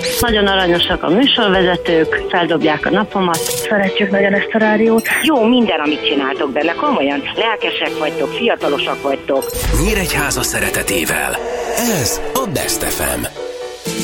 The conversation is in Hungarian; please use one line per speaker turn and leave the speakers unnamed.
Nagyon aranyosak a műsorvezetők, feldobják a napomat.
Szeretjük nagyon ezt a rádiót.
Jó minden, amit csináltok benne, komolyan. Lelkesek vagytok, fiatalosak vagytok.
Nyíregyháza szeretetével. Ez a Best FM.